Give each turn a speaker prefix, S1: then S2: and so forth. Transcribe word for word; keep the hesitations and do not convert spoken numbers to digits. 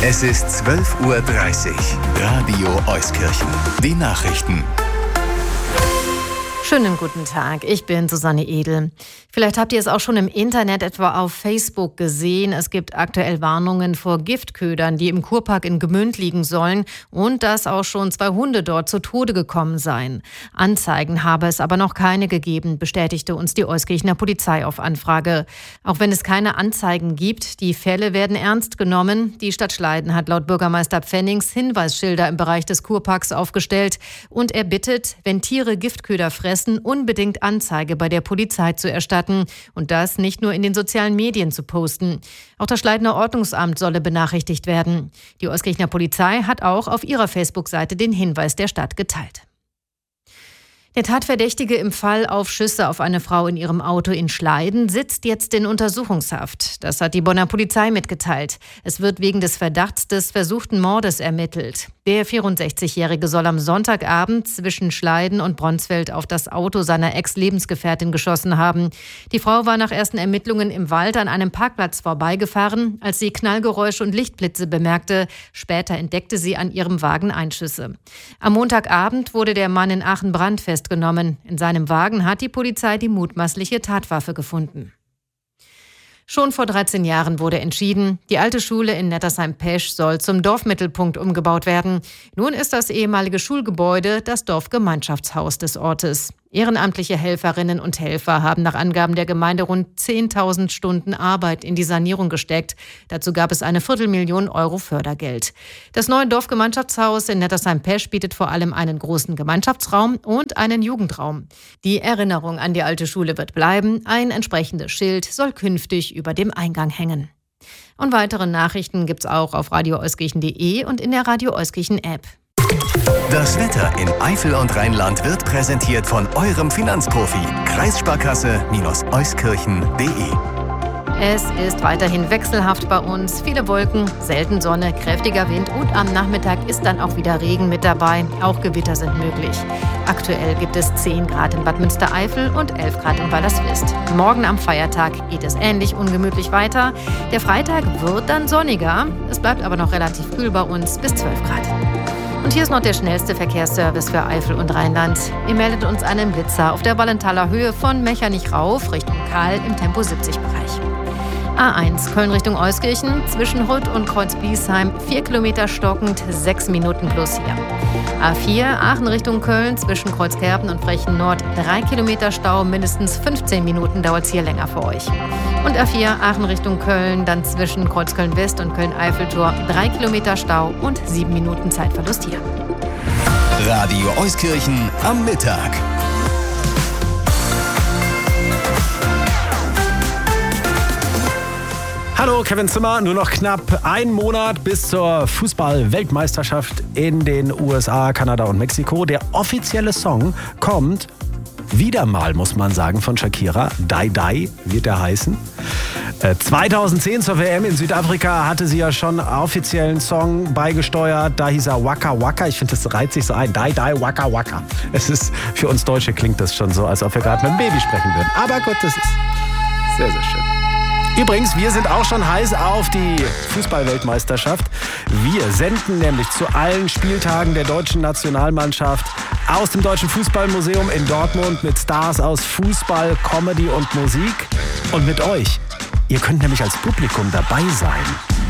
S1: Es ist zwölf Uhr dreißig. Radio Euskirchen. Die Nachrichten.
S2: Schönen guten Tag, ich bin Susanne Edel. Vielleicht habt ihr es auch schon im Internet, etwa auf Facebook gesehen. Es gibt aktuell Warnungen vor Giftködern, die im Kurpark in Gmünd liegen sollen und dass auch schon zwei Hunde dort zu Tode gekommen seien. Anzeigen habe es aber noch keine gegeben, bestätigte uns die Euskirchener Polizei auf Anfrage. Auch wenn es keine Anzeigen gibt, die Fälle werden ernst genommen. Die Stadt Schleiden hat laut Bürgermeister Pfennings Hinweisschilder im Bereich des Kurparks aufgestellt und er bittet, wenn Tiere Giftköder fressen, unbedingt Anzeige bei der Polizei zu erstatten und das nicht nur in den sozialen Medien zu posten. Auch das Schleidener Ordnungsamt solle benachrichtigt werden. Die Euskirchener Polizei hat auch auf ihrer Facebook-Seite den Hinweis der Stadt geteilt. Der Tatverdächtige im Fall auf Schüsse auf eine Frau in ihrem Auto in Schleiden sitzt jetzt in Untersuchungshaft. Das hat die Bonner Polizei mitgeteilt. Es wird wegen des Verdachts des versuchten Mordes ermittelt. Der vierundsechzigjährige soll am Sonntagabend zwischen Schleiden und Bronsfeld auf das Auto seiner Ex-Lebensgefährtin geschossen haben. Die Frau war nach ersten Ermittlungen im Wald an einem Parkplatz vorbeigefahren, als sie Knallgeräusche und Lichtblitze bemerkte. Später entdeckte sie an ihrem Wagen Einschüsse. Am Montagabend wurde der Mann in Aachen brandfest genommen. In seinem Wagen hat die Polizei die mutmaßliche Tatwaffe gefunden. Schon vor dreizehn Jahren wurde entschieden, die alte Schule in Nettersheim-Pesch soll zum Dorfmittelpunkt umgebaut werden. Nun ist das ehemalige Schulgebäude das Dorfgemeinschaftshaus des Ortes. Ehrenamtliche Helferinnen und Helfer haben nach Angaben der Gemeinde rund zehntausend Stunden Arbeit in die Sanierung gesteckt. Dazu gab es eine Viertelmillion Euro Fördergeld. Das neue Dorfgemeinschaftshaus in Nettersheim-Pesch bietet vor allem einen großen Gemeinschaftsraum und einen Jugendraum. Die Erinnerung an die alte Schule wird bleiben. Ein entsprechendes Schild soll künftig über dem Eingang hängen. Und weitere Nachrichten gibt's auch auf radio euskirchen punkt de und in der Radio Euskirchen App.
S1: Das Wetter in Eifel und Rheinland wird präsentiert von eurem Finanzprofi. Kreissparkasse-Euskirchen punkt de.
S2: Es ist weiterhin wechselhaft bei uns. Viele Wolken, selten Sonne, kräftiger Wind und am Nachmittag ist dann auch wieder Regen mit dabei. Auch Gewitter sind möglich. Aktuell gibt es zehn Grad in Bad Münstereifel und elf Grad in Walderswist. Morgen am Feiertag geht es ähnlich ungemütlich weiter. Der Freitag wird dann sonniger. Es bleibt aber noch relativ kühl bei uns bis zwölf Grad. Und hier ist noch der schnellste Verkehrsservice für Eifel und Rheinland. Ihr meldet uns einen Blitzer auf der Wallenthaler Höhe von Mechernich rauf Richtung Kahl im Tempo siebzig Bereich. A eins Köln Richtung Euskirchen, zwischen Rütt und Kreuz-Biesheim, vier Kilometer stockend, sechs Minuten plus hier. A vier Aachen Richtung Köln, zwischen Kreuzkerpen und Frechen Nord, drei Kilometer Stau, mindestens fünfzehn Minuten dauert es hier länger für euch. Und A vier Aachen Richtung Köln, dann zwischen Kreuzköln West und Köln-Eiffeltor, drei Kilometer Stau und sieben Minuten Zeitverlust hier.
S1: Radio Euskirchen am Mittag.
S3: Hallo, Kevin Zimmer. Nur noch knapp ein Monat bis zur Fußball-Weltmeisterschaft in den U S A, Kanada und Mexiko. Der offizielle Song kommt wieder mal, muss man sagen, von Shakira. Die Die wird er heißen. Äh, zweitausendzehn zur W M in Südafrika hatte sie ja schon offiziellen Song beigesteuert. Da hieß er Waka Waka. Ich finde, das reiht sich so ein. Die Die Waka Waka. Es ist, für uns Deutsche klingt das schon so, als ob wir gerade mit einem Baby sprechen würden. Aber gut, das ist sehr, sehr schön. Übrigens, wir sind auch schon heiß auf die Fußball-Weltmeisterschaft. Wir senden nämlich zu allen Spieltagen der deutschen Nationalmannschaft aus dem Deutschen Fußballmuseum in Dortmund mit Stars aus Fußball, Comedy und Musik. Und mit euch. Ihr könnt nämlich als Publikum dabei sein.